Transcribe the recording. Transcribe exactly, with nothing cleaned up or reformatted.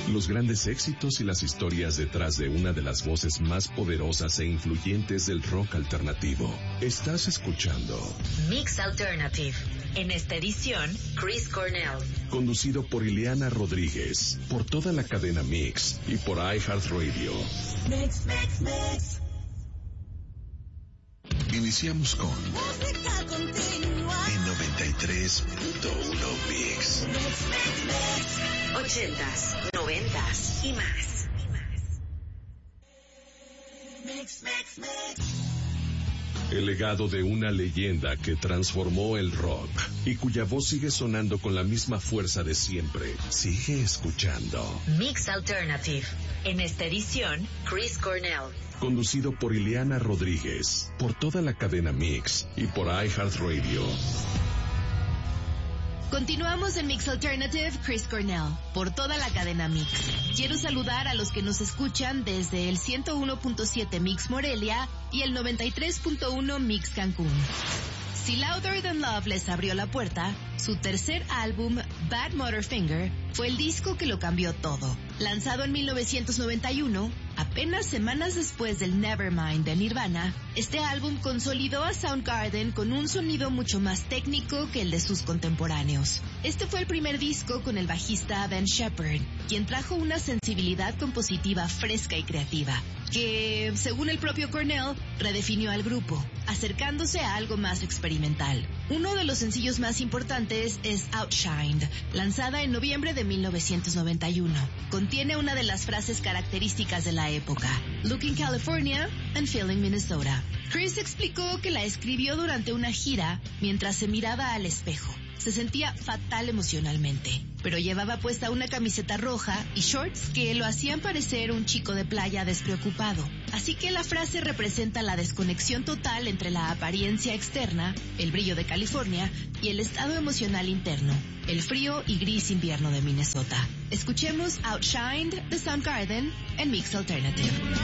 Los grandes éxitos y las historias detrás de una de las voces más poderosas e influyentes del rock alternativo. Estás escuchando Mix Alternative. En esta edición, Chris Cornell. Conducido por Ileana Rodríguez, por toda la cadena Mix y por iHeartRadio. Mix, mix, mix. Iniciamos con Música continua. en noventa y tres punto uno Mix. Mix, mix, mix. Ochentas, noventas y más. Mix, mix, mix. El legado de una leyenda que transformó el rock y cuya voz sigue sonando con la misma fuerza de siempre. Sigue escuchando. Mix Alternative. En esta edición, Chris Cornell. Conducido por Ileana Rodríguez, por toda la cadena Mix y por iHeartRadio. Continuamos en Mix Alternative, Chris Cornell, por toda la cadena Mix. Quiero saludar a los que nos escuchan desde el ciento uno punto siete Mix Morelia y el noventa y tres punto uno Mix Cancún. Si Louder Than Love les abrió la puerta, su tercer álbum, Bad Motorfinger, fue el disco que lo cambió todo. Lanzado en mil novecientos noventa y uno, apenas semanas después del Nevermind de Nirvana, este álbum consolidó a Soundgarden con un sonido mucho más técnico que el de sus contemporáneos. Este fue el primer disco con el bajista Ben Shepherd, quien trajo una sensibilidad compositiva fresca y creativa, que, según el propio Cornell, redefinió al grupo, acercándose a algo más experimental. Uno de los sencillos más importantes es Outshined, lanzada en noviembre de mil novecientos noventa y uno. Contiene una de las frases características de la época, Looking California and Feeling Minnesota. Chris explicó que la escribió durante una gira mientras se miraba al espejo. Se sentía fatal emocionalmente, pero llevaba puesta una camiseta roja y shorts que lo hacían parecer un chico de playa despreocupado. Así que la frase representa la desconexión total entre la apariencia externa, el brillo de California, y el estado emocional interno, el frío y gris invierno de Minnesota. Escuchemos Outshined de Soundgarden en Mix Alternative.